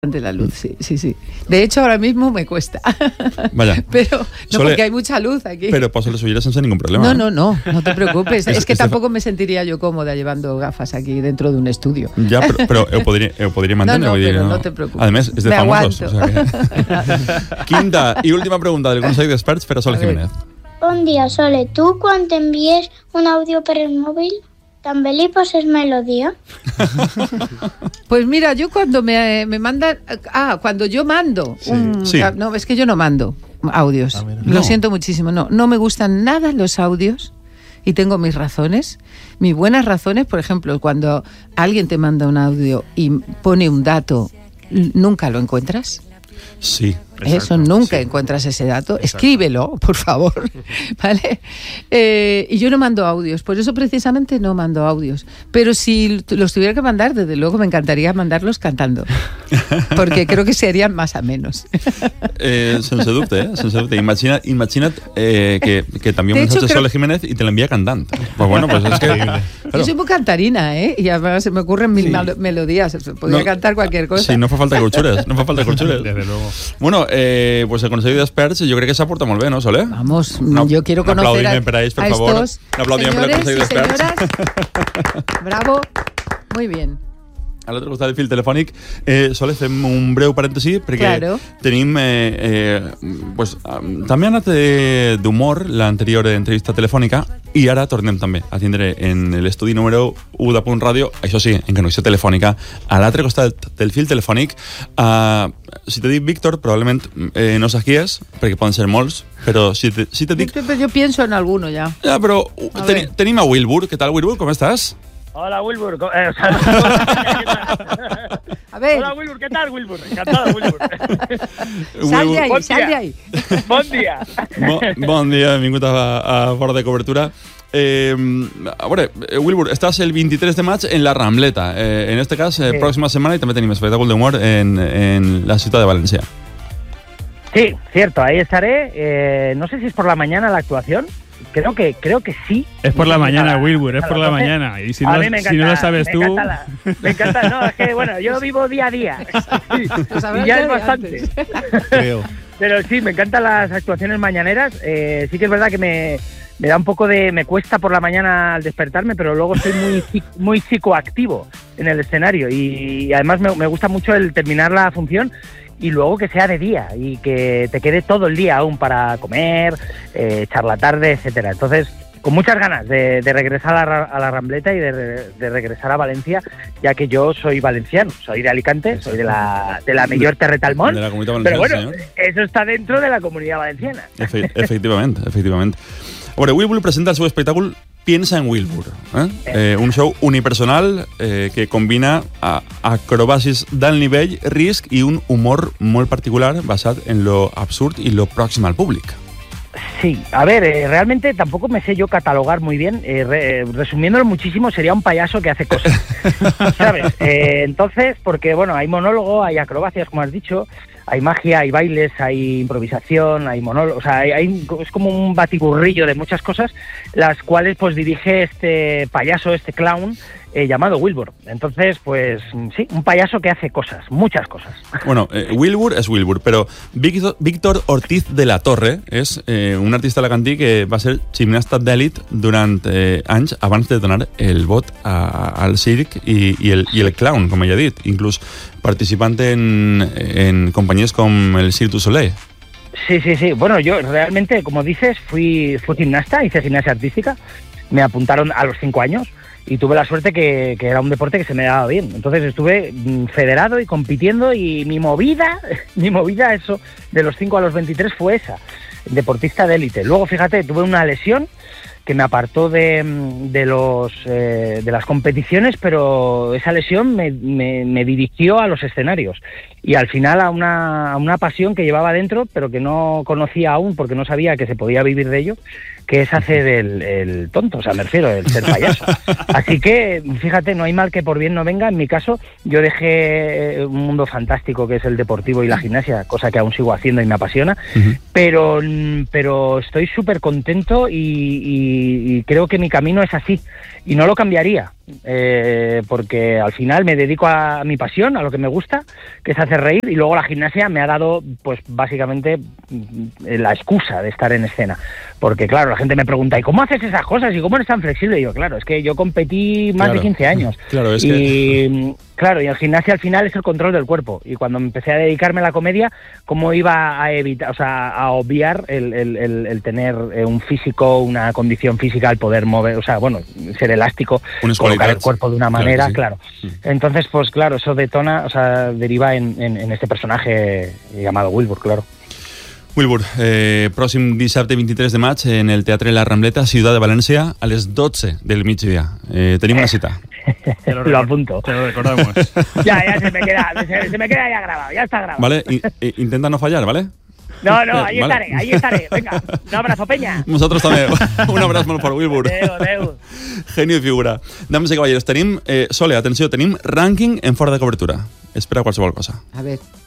de la luz, sí. De hecho, ahora mismo me cuesta. Vaya. Pero no, porque hay mucha luz aquí. Pero pots les ulleres sense ningún problema. No te preocupes. Es que tampoco me sentiría yo cómoda llevando gafas aquí dentro de un estudio. Ja, però ho podria mantenir. No, però no te preocupes. A més, és de famosos. O sea que... Quinta i última pregunta del Consell d'Experts per a Sole Jiménez. Bon dia, Sole. Tu, quan t'envies un àudio per el mòbil, ¿también le poses melodía? Pues mira, yo cuando me mandan... cuando yo mando... Sí. No, es que yo no mando audios. Lo siento muchísimo. No me gustan nada los audios y tengo mis razones. Mis buenas razones, por ejemplo, cuando alguien te manda un audio y pone un dato, nunca lo encuentras. Sí. Exacto, nunca encuentras ese dato. Exacto. Escríbelo, por favor. ¿Vale? Y yo no mando audios, por eso precisamente no mando audios. Pero si los tuviera que mandar, desde luego me encantaría mandarlos cantando, porque creo que serían más a menos. Sense dubte. Imagina't que t'envia un missatge a Sole Jiménez y te l'envia cantant. Pues bueno, pues es que... Claro. Yo soy muy cantarina, y además se me ocurren mil melodías. Podría cantar cualquier cosa. Sí, no fa falta corxures. Desde luego. Bueno, pues el Consell d'Experts jo crec que s'ha portat molt bé, ¿no, Sole? Vamos, yo quiero conocer a estos señores y señoras. Bravo, muy bien. A l'altre costat del fil telefònic, Sole, fem un breu parèntesi perquè tenim també ha anat d'humor l'anterior entrevista telefònica i ara tornem també a tindre en l'estudi número 1 de Punt Ràdio, això sí, en connexió telefònica, a l'altre costat del fil telefònic. Si te dic Víctor, probablement no sabies, perquè poden ser molts, però si te dic... Yo pienso en alguno ya. Ja, però tenim a Wilbur. Què tal, Wilbur? Com estàs? Hola, Wilbur. A ver. Hola, Wilbur. ¿Qué tal, Wilbur? Encantado, Wilbur. Sal de ahí. Bon dia. Bon dia, benvingut a Fora de Cobertura. A veure, Wilbur, estàs el 23 de maig en la Rambleta. En este cas, pròxima setmana, i també tenim espectáculo de humor en la ciutat de València. Sí, cierto, ahí estaré. No sé si es por la mañana la actuación. Creo que sí. Es por la mañana, Wilbur, es por la mañana. Y si no lo sabes tú... Me encanta, no, es que bueno, yo vivo día a día. Y ya es bastante. Creo. Pero sí, me encantan las actuaciones mañaneras. Sí que es verdad que me da un poco de... Me cuesta por la mañana al despertarme, pero luego estoy muy psicoactivo en el escenario. Y además me gusta mucho el terminar la función y luego que sea de día y que te quede todo el día aún para comer, echar la tarde, etcétera. Entonces, con muchas ganas de regresar a la Rambleta y de regresar a Valencia, ya que yo soy valenciano, soy de Alicante, soy de la Millor Terret al Món, pero bueno, eso está dentro de la Comunidad Valenciana. Efectivament. A veure, Wilbur presenta el seu espectacle Piensa en Wilbur, un show unipersonal que combina acrobacis d'alt nivell, risc i un humor molt particular basat en lo absurd y lo próximo al público. Sí, a ver, realmente tampoco me sé yo catalogar muy bien, resumiéndolo muchísimo, sería un payaso que hace cosas, ¿sabes? Entonces, porque bueno, hay monólogo, hay acrobacias, como has dicho, hay magia, hay bailes, hay improvisación, hay monólogo, o sea, es como un batiburrillo de muchas cosas, las cuales pues dirige este payaso, este clown, llamado Wilbur. Entonces, pues sí, un payaso que hace cosas, muchas cosas. Bueno, Wilbur és Wilbur, però Víctor Ortiz de la Torre és un artista alacantí que va ser gimnasta d'èlit durant anys abans de donar el vot al circ i el clown, com ella ha dit, inclús participant en companyies com el Cirque du Soleil. Sí. Bueno, yo realmente, como dices, fui gimnasta, hice gimnasia artística, me apuntaron a los 5 años, y tuve la suerte que era un deporte que se me daba bien. Entonces estuve federado y compitiendo y mi movida eso, de los 5 a los 23 fue esa, deportista de élite. Luego, fíjate, tuve una lesión que me apartó de las competiciones, pero esa lesión me dirigió a los escenarios y al final a una pasión que llevaba dentro, pero que no conocía aún porque no sabía que se podía vivir de ello, que es hacer el tonto, o sea, me refiero, el ser payaso. Así que, fíjate, no hay mal que por bien no venga. En mi caso, yo dejé un mundo fantástico que es el deportivo y la gimnasia, cosa que aún sigo haciendo y me apasiona, pero estoy súper contento y creo que mi camino es así y no lo cambiaría. porque al final me dedico a mi pasión, a lo que me gusta, que es hacer reír, y luego la gimnasia me ha dado, pues básicamente, la excusa de estar en escena. Porque claro, la gente me pregunta, ¿y cómo haces esas cosas? ¿Y cómo eres tan flexible? Y yo, claro, es que yo competí más de 15 años. Claro, es Claro, y el gimnasia al final es el control del cuerpo. Y cuando empecé a dedicarme a la comedia, ¿cómo iba a evitar, o sea, a obviar el tener un físico, una condición física, el poder mover, o sea, bueno, ser elástico, colocar el cuerpo de una manera, claro. Entonces, pues claro, eso detona, o sea, deriva en este personaje llamado Wilbur, claro. Wilbur, pròxim dissabte 23 de maig en el Teatre La Rambleta, Ciutat de València, a les 12 del migdia. Tenim una cita. Lo apunto. Te lo recordamos. Ya se me queda ya grabado, ya está grabado. Vale, intenta no fallar, ¿vale? No, ahí estaré. Venga, un abrazo, Peña. Nosaltres també. Un abraç molt per Wilbur. Adéu. Genio i figura. Dames i caballeros, tenim, Sole, atenció, tenim rànquing en fora de cobertura. Espera qualsevol cosa. A ver.